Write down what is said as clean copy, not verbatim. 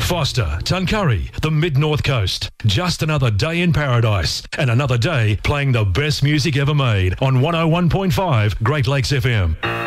Foster, Tuncurry, the Mid-North Coast. Just another day in paradise and another day playing the best music ever made on 101.5 Great Lakes FM.